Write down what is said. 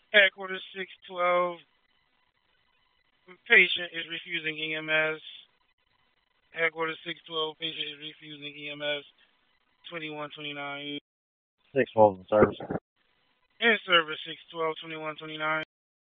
Headquarters 612. Patient is refusing EMS. Headquarters 612. Patient is refusing EMS. 2129. 612 in service. In service 612 2129.